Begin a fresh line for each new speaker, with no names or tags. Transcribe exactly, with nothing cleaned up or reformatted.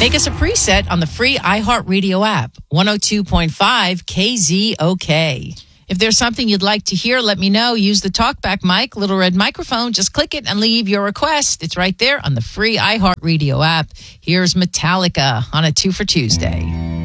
Make us a preset on the free iHeartRadio app, one oh two point five K Z O K. If there's something you'd like to hear, let me know. Use the TalkBack mic, little red microphone. Just click it and leave your request. It's right there on the free iHeartRadio app. Here's Metallica on a Two for Tuesday.